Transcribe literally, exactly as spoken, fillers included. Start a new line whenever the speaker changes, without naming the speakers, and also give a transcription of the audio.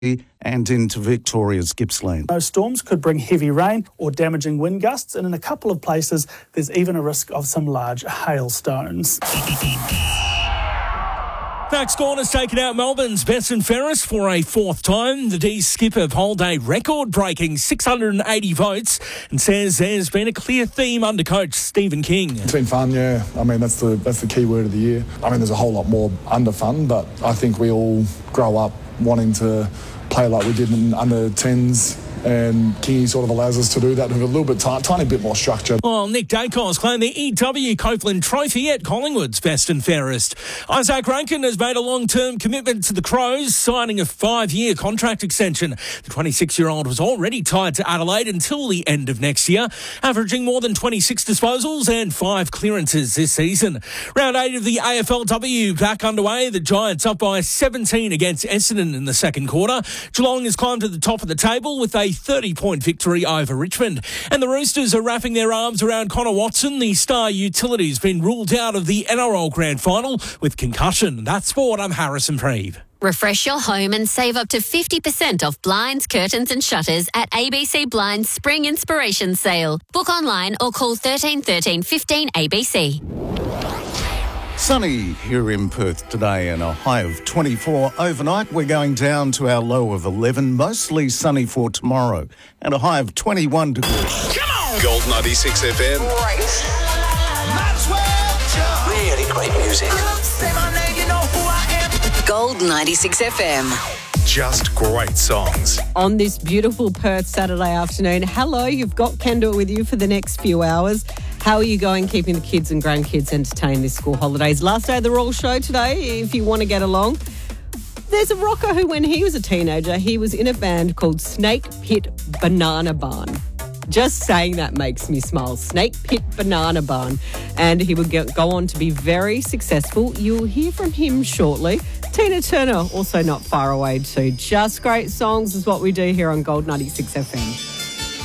and into Victoria's Gippsland.
Those storms could bring heavy rain or damaging wind gusts, and in a couple of places there's even a risk of some large hailstones.
Max Gawn has taken out Melbourne's best and fairest for a fourth time. The D's skipper polled a record-breaking six hundred eighty votes and says there's been a clear theme under coach Stephen King.
It's been fun, yeah. I mean, that's the that's the key word of the year. I mean, there's a whole lot more under fun, but I think we all grow up wanting to play like we did in under tens. And Kingy sort of allows us to do that with a little bit, t- tiny bit more structure.
Well, Nick Dacos claimed the E W Copeland Trophy at Collingwood's best and fairest. Isaac Rankin has made a long-term commitment to the Crows, signing a five-year contract extension. The twenty-six-year-old was already tied to Adelaide until the end of next year, averaging more than twenty-six disposals and five clearances this season. Round eight of the A F L W back underway. The Giants up by seventeen against Essendon in the second quarter. Geelong has climbed to the top of the table with a thirty-point victory over Richmond. And the Roosters are wrapping their arms around Connor Watson. The star utility has been ruled out of the N R L Grand Final with concussion. That's sport. I'm Harrison Preeve.
Refresh your home and save up to fifty percent off blinds, curtains and shutters at A B C Blinds Spring Inspiration Sale. Book online or call thirteen thirteen fifteen A B C.
Sunny here in Perth today and a high of twenty-four. Overnight, we're going down to our low of eleven. Mostly sunny for tomorrow and a high of twenty-one degrees.
Come on! Gold ninety-six F M.
Great. Really great music. Say my name, you know who I am.
Gold ninety-six F M.
Just great songs.
On this beautiful Perth Saturday afternoon, hello, you've got Kendall with you for the next few hours. How are you going keeping the kids and grandkids entertained this school holidays? Last day of the Royal Show today, if you want to get along. There's a rocker who, when he was a teenager, he was in a band called Snake Pit Banana Barn. Just saying that makes me smile. Snake Pit Banana Barn. And he would get, go on to be very successful. You'll hear from him shortly. Tina Turner, also not far away too. Just great songs is what we do here on Gold ninety-six F M.